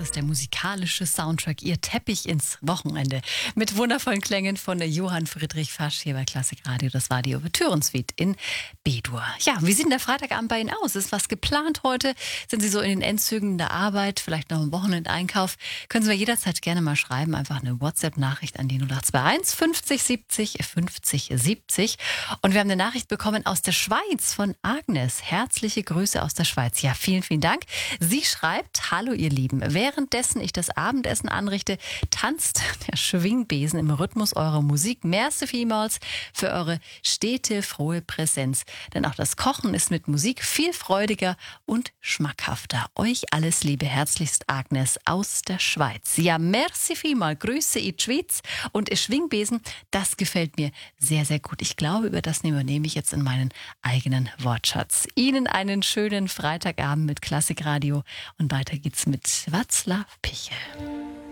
ist der musikalische Soundtrack, Ihr Teppich ins Wochenende. Mit wundervollen Klängen von Johann Friedrich Fasch hier bei Klassikradio. Das war die Ouvertüren-Suite in B-Dur. Ja, wie sieht denn der Freitagabend bei Ihnen aus? Ist was geplant heute? Sind Sie so in den Endzügen der Arbeit, vielleicht noch am Wochenendeinkauf? Können Sie mir jederzeit gerne mal schreiben. Einfach eine WhatsApp-Nachricht an die 0821 50 70 50 70. Und wir haben eine Nachricht bekommen aus der Schweiz von Agnes. Herzliche Grüße aus der Schweiz. Ja, vielen, vielen Dank. Sie schreibt: Hallo ihr Lieben, währenddessen ich das Abendessen anrichte, tanzt der Schwingbesen im Rhythmus eurer Musik. Merci vielmals für eure stete, frohe Präsenz. Denn auch das Kochen ist mit Musik viel freudiger und schmackhafter. Euch alles Liebe, herzlichst Agnes aus der Schweiz. Ja, merci vielmals. Grüße in die Schweiz und ihr Schwingbesen, das gefällt mir sehr, sehr gut. Ich glaube, über das übernehme ich jetzt in meinen eigenen Wortschatz. Ihnen einen schönen Freitagabend mit Klassikradio und weiter geht's mit Václav Pichel.